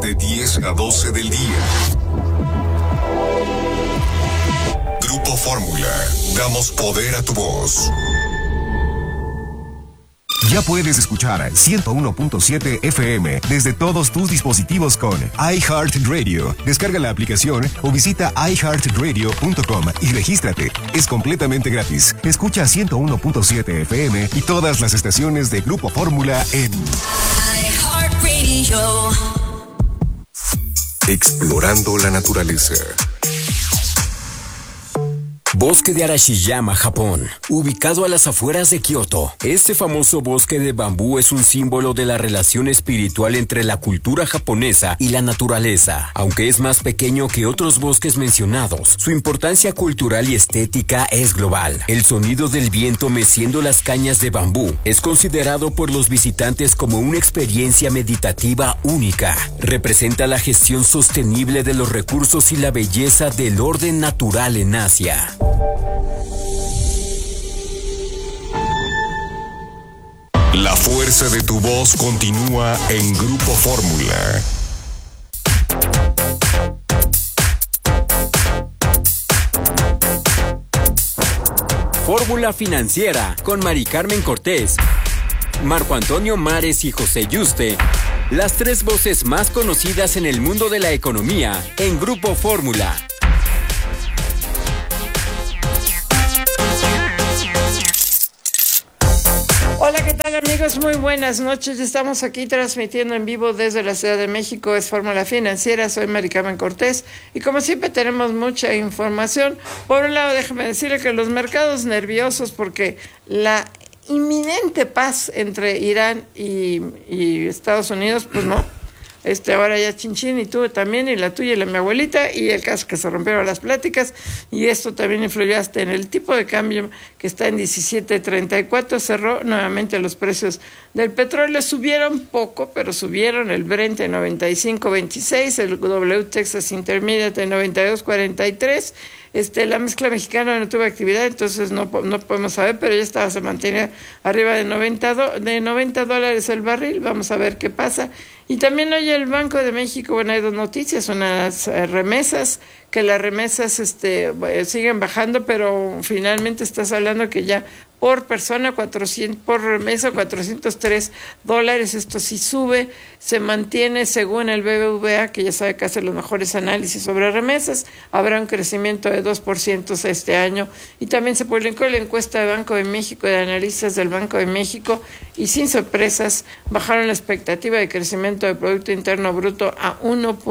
de 10 a 12 del día. Grupo Fórmula, damos poder a tu voz. Ya puedes escuchar 101.7 FM desde todos tus dispositivos con iHeartRadio. Descarga la aplicación o visita iHeartRadio.com y regístrate. Es completamente gratis. Escucha 101.7 FM y todas las estaciones de Grupo Fórmula en iHeartRadio. Explorando la naturaleza. Bosque de Arashiyama, Japón, ubicado a las afueras de Kioto. Este famoso bosque de bambú es un símbolo de la relación espiritual entre la cultura japonesa y la naturaleza. Aunque es más pequeño que otros bosques mencionados, su importancia cultural y estética es global. El sonido del viento meciendo las cañas de bambú es considerado por los visitantes como una experiencia meditativa única. Representa la gestión sostenible de los recursos y la belleza del orden natural en Asia. La fuerza de tu voz continúa en Grupo Fórmula. Fórmula Financiera con Mari Carmen Cortés, Marco Antonio Mares y José Yuste. Las tres voces más conocidas en el mundo de la economía en Grupo Fórmula. Hola, ¿qué tal amigos? Muy buenas noches. Estamos aquí transmitiendo en vivo desde la Ciudad de México. Es Fórmula Financiera. Soy Mari Carmen Cortés y como siempre tenemos mucha información. Por un lado, déjeme decirle que los mercados nerviosos porque la inminente paz entre Irán y Estados Unidos, pues no. Ahora ya chinchín y tú también, y la tuya y la de mi abuelita, y el caso que se rompieron las pláticas, y esto también influyó hasta en el tipo de cambio que está en 17.34, cerró nuevamente los precios del petróleo, subieron poco, pero subieron el Brent en 95.26, el W Texas Intermediate en 92.43, la mezcla mexicana no tuvo actividad, entonces no podemos saber, pero ya se mantiene arriba de $90 el barril. Vamos a ver qué pasa. Y también hoy el Banco de México, bueno, hay dos noticias, unas remesas, que las remesas siguen bajando, pero finalmente estás hablando que ya por persona, por remesa, $403. Esto sí sube, se mantiene según el BBVA, que ya sabe que hace los mejores análisis sobre remesas. Habrá un crecimiento de 2% este año. Y también se publicó la encuesta de Banco de México, de analistas del Banco de México, y sin sorpresas, bajaron la expectativa de crecimiento del Producto Interno Bruto a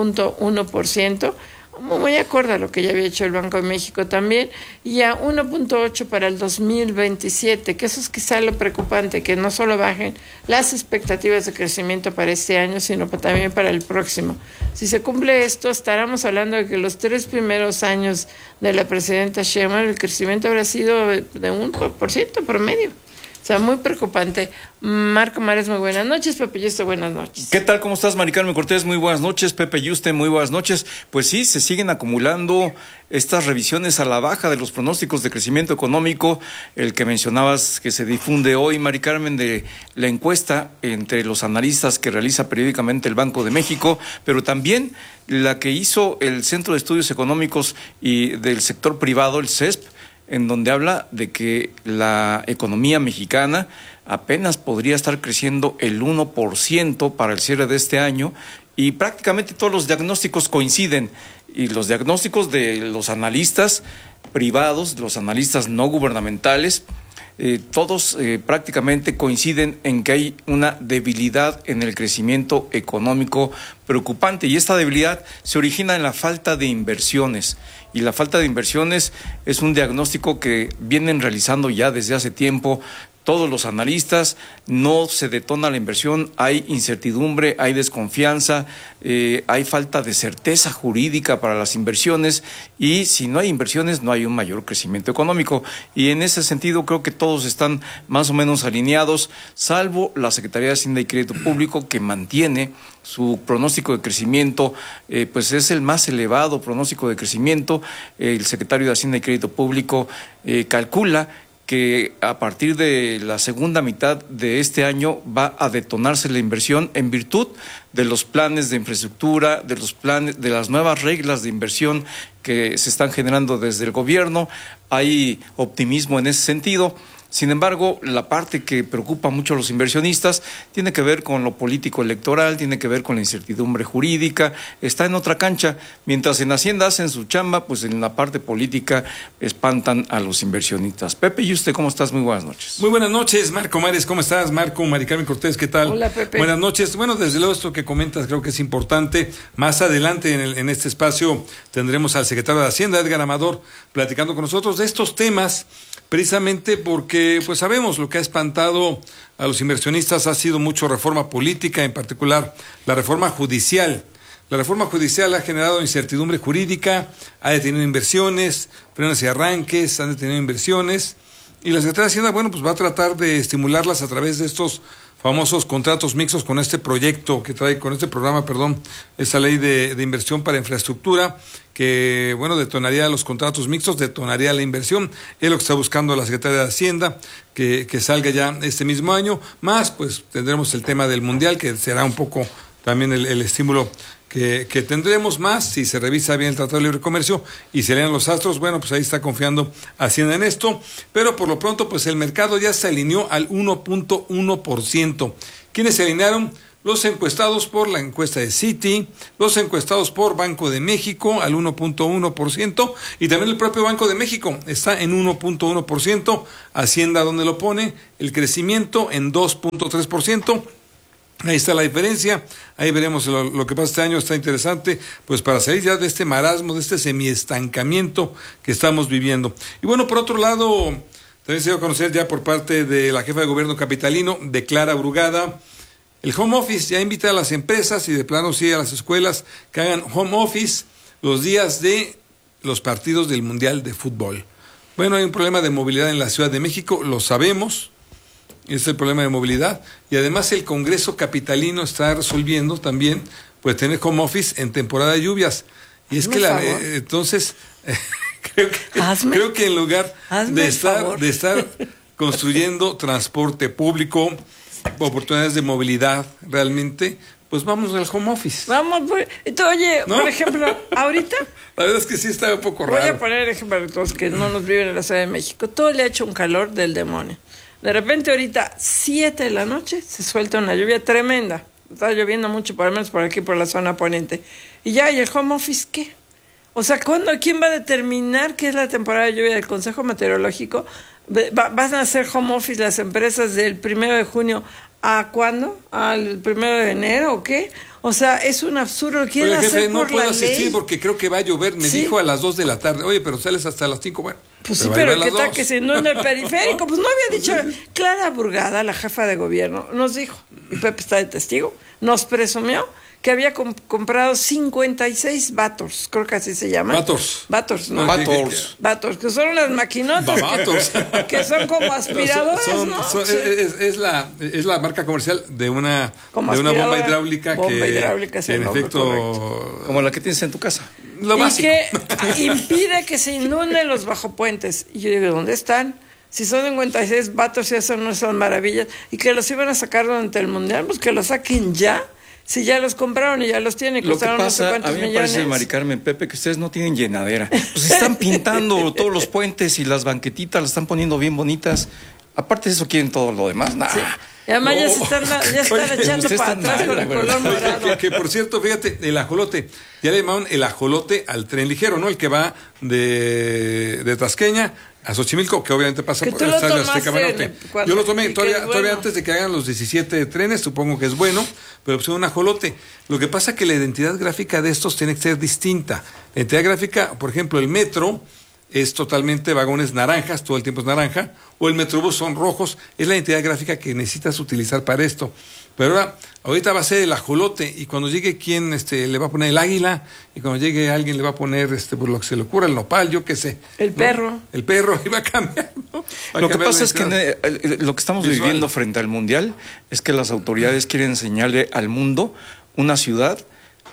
1.1%. Muy acorde a lo que ya había hecho el Banco de México también, y a 1.8 para el 2027, que eso es quizá lo preocupante, que no solo bajen las expectativas de crecimiento para este año, sino también para el próximo. Si se cumple esto, estaremos hablando de que los 3 primeros años de la presidenta Sheinbaum, el crecimiento habrá sido de 1% promedio. O sea, muy preocupante. Marco Mares, muy buenas noches. Pepe Yuste, buenas noches. ¿Qué tal? ¿Cómo estás, Mari Carmen Cortés? Muy buenas noches. Pepe Yuste, muy buenas noches. Pues sí, se siguen acumulando estas revisiones a la baja de los pronósticos de crecimiento económico. El que mencionabas que se difunde hoy, Mari Carmen, de la encuesta entre los analistas que realiza periódicamente el Banco de México, pero también la que hizo el Centro de Estudios Económicos y del Sector Privado, el CESP, en donde habla de que la economía mexicana apenas podría estar creciendo el 1% para el cierre de este año, y prácticamente todos los diagnósticos coinciden, y los diagnósticos de los analistas privados, los analistas no gubernamentales, todos prácticamente coinciden en que hay una debilidad en el crecimiento económico preocupante, y esta debilidad se origina en la falta de inversiones, y la falta de inversiones es un diagnóstico que vienen realizando ya desde hace tiempo todos los analistas. No se detona la inversión, hay incertidumbre, hay desconfianza, hay falta de certeza jurídica para las inversiones, y si no hay inversiones no hay un mayor crecimiento económico, y en ese sentido creo que todos están más o menos alineados, salvo la Secretaría de Hacienda y Crédito Público, que mantiene su pronóstico de crecimiento, pues es el más elevado pronóstico de crecimiento. El secretario de Hacienda y Crédito Público calcula que a partir de la segunda mitad de este año va a detonarse la inversión en virtud de los planes de infraestructura, de los planes, de las nuevas reglas de inversión que se están generando desde el gobierno. Hay optimismo en ese sentido. Sin embargo, la parte que preocupa mucho a los inversionistas tiene que ver con lo político electoral, tiene que ver con la incertidumbre jurídica, está en otra cancha. Mientras en Hacienda hacen su chamba, pues en la parte política espantan a los inversionistas. Pepe, ¿y usted cómo estás? Muy buenas noches. Muy buenas noches, Marco Mares, ¿cómo estás? Marco, Mari Carmen Cortés, ¿qué tal? Hola, Pepe. Buenas noches. Bueno, desde luego esto que comentas creo que es importante. Más adelante en este espacio tendremos al secretario de Hacienda, Edgar Amador, platicando con nosotros de estos temas, precisamente porque pues sabemos lo que ha espantado a los inversionistas ha sido mucho reforma política, en particular la reforma judicial. La reforma judicial ha generado incertidumbre jurídica, ha detenido inversiones, frenos y arranques, han detenido inversiones, y la Secretaría de Hacienda, bueno, pues va a tratar de estimularlas a través de estos famosos contratos mixtos con este proyecto que trae, con este programa, esta ley de inversión para infraestructura, que, bueno, detonaría los contratos mixtos, detonaría la inversión. Es lo que está buscando la Secretaría de Hacienda, que salga ya este mismo año. Más, pues, tendremos el tema del Mundial, que será un poco también el estímulo que tendremos más si se revisa bien el Tratado de Libre Comercio y se lean los astros. Bueno, pues ahí está confiando Hacienda en esto, pero por lo pronto pues el mercado ya se alineó al 1.1%. ¿Quiénes se alinearon? Los encuestados por la encuesta de Citi, los encuestados por Banco de México al 1.1%, y también el propio Banco de México está en 1.1%. Hacienda, ¿dónde lo pone? El crecimiento en 2.3%. Ahí está la diferencia, ahí veremos lo que pasa este año. Está interesante, pues para salir ya de este marasmo, de este semiestancamiento que estamos viviendo. Y bueno, por otro lado, también se dio a conocer ya por parte de la jefa de gobierno capitalino, de Clara Brugada, el home office. Ya invita a las empresas y de plano sí a las escuelas que hagan home office los días de los partidos del Mundial de Fútbol. Bueno, hay un problema de movilidad en la Ciudad de México, lo sabemos. Es el problema de movilidad, y además el Congreso capitalino está resolviendo también pues tener home office en temporada de lluvias. Y es que entonces creo que en lugar de estar construyendo transporte público, oportunidades de movilidad realmente, pues vamos al home office. Vamos, oye, ¿no? Por ejemplo, ahorita la verdad es que sí está un poco raro. Voy a poner ejemplo para todos que no nos viven en la Ciudad de México. Todo le ha hecho un calor del demonio. De repente ahorita 7 de la noche se suelta una lluvia tremenda. Está lloviendo mucho, por lo menos por aquí, por la zona poniente. Y ya, ¿y el home office qué? O sea, ¿quién va a determinar qué es la temporada de lluvia del Consejo Meteorológico? ¿Van a hacer home office las empresas del 1 de junio a cuándo? ¿Al 1 de enero o qué? O sea, es un absurdo. ¿Quién hace jefe, no por puedo la asistir ley? Porque creo que va a llover. Me dijo a las 2 de la tarde. Oye, pero sales hasta las 5. Bueno, pues sí, pero ¿qué tal que se inunda el periférico? Pues no había dicho. Clara Brugada, la jefa de gobierno, nos dijo, y Pepe está de testigo, nos presumió que había comprado 56 Vators, creo que así se llama. Vators, ¿no? Vators, que son unas maquinotas que son como aspiradoras, ¿no? Es la marca comercial de una bomba hidráulica que en efecto, correcto, como la que tienes en tu casa. Lo básico. Y que impide que se inunden los bajopuentes. Y yo digo, ¿dónde están? Si son 56 Vators, ya son unas maravillas. Y que los iban a sacar durante el Mundial, pues que los saquen ya. Si ya los compraron y ya los tienen, costaron no sé cuántos millones. A mí me parece, Mari Carmen, Pepe, que ustedes no tienen llenadera. Pues están pintando todos los puentes y las banquetitas, las están poniendo bien bonitas. Aparte de eso, quieren todo lo demás. Nah. Sí. Y además ya están echando para atrás con el color morado. Que por cierto, fíjate, el ajolote, ya le llamaron el ajolote al tren ligero, ¿no? El que va de Tasqueña a Xochimilco, que obviamente pasa por el estadio Azteca Banorte. Yo lo tomé todavía antes de que hagan los 17 trenes, supongo que es bueno, pero pues un ajolote. Lo que pasa es que la identidad gráfica de estos tiene que ser distinta. La identidad gráfica, por ejemplo, el metro es totalmente vagones naranjas, todo el tiempo es naranja, o el metrobús son rojos. Es la identidad gráfica que necesitas utilizar para esto. Pero ahorita va a ser el ajolote, y cuando llegue quien le va a poner el águila, y cuando llegue alguien le va a poner por lo que se le ocurra, el nopal, yo qué sé. El perro. El perro, y va a cambiar, ¿no? Lo que pasa es que lo que estamos viviendo frente al Mundial es que las autoridades quieren enseñarle al mundo una ciudad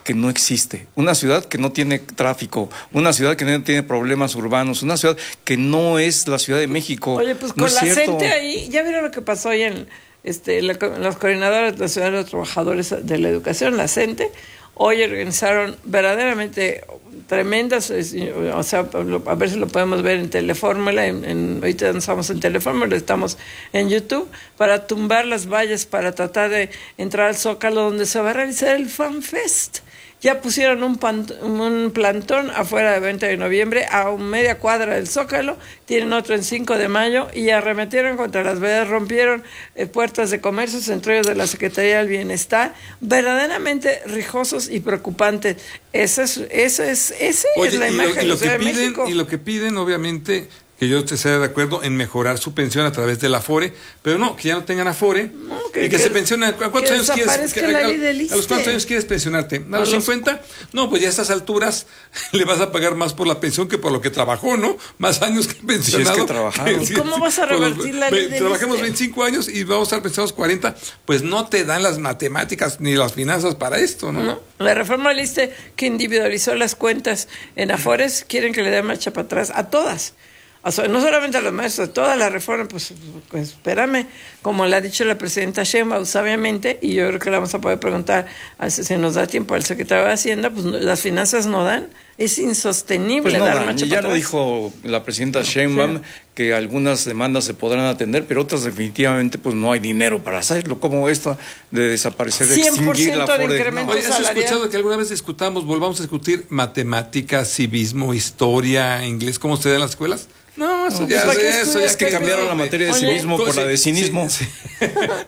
que no existe, una ciudad que no tiene tráfico, una ciudad que no tiene problemas urbanos, una ciudad que no es la Ciudad de México. Oye, pues con la gente ahí, ¿ya vieron lo que pasó ahí en los coordinadores de la Ciudad de los Trabajadores de la Educación, la CENTE? Hoy organizaron verdaderamente tremendas, o sea, a ver si lo podemos ver en Telefórmula, ahorita no estamos en Telefórmula, estamos en YouTube, para tumbar las vallas, para tratar de entrar al Zócalo, donde se va a realizar el FanFest. Ya pusieron un plantón afuera de 20 de noviembre, a media cuadra del Zócalo, tienen otro en 5 de mayo, y arremetieron contra las veredas, rompieron puertas de comercios, entre ellos de la Secretaría del Bienestar, verdaderamente rijosos y preocupantes. Esa es la imagen de México. Y lo que piden, obviamente, que yo esté de acuerdo en mejorar su pensión a través del Afore, pero no, que ya no tengan Afore, y que se pensionen. ¿A cuántos años quieres? ¿A los cuántos años quieres pensionarte? ¿A los 50? No, pues ya a estas alturas le vas a pagar más por la pensión que por lo que trabajó, ¿no? Más años que pensionado. Si es que trabajaron. ¿Y cómo vas a revertir la ley del Trabajemos 25 años y vamos a estar pensionados 40, pues no te dan las matemáticas ni las finanzas para esto, ¿no? La reforma del ISSSTE, que individualizó las cuentas en Afores, quieren que le den marcha para atrás a todas. O sea, no solamente a los maestros, toda la reforma, pues espérame, como le ha dicho la presidenta Sheinbaum sabiamente, y yo creo que le vamos a poder preguntar, si nos da tiempo al secretario de Hacienda, pues las finanzas no dan, es insostenible pues no dar dan. marcha Ya para lo atrás. dijo la presidenta Sheinbaum, que algunas demandas se podrán atender, pero otras definitivamente pues no hay dinero para hacerlo, como esta de desaparecer, de extinguir la 100% de Afore. incremento. Oye, ¿has salarial. escuchado que alguna vez volvamos a discutir matemáticas, civismo, historia, inglés, cómo se da en las escuelas? No, eso ya ¿para qué es eso. estudias? Es que cambiaron la materia de Oye, civismo por la de cinismo. Sí.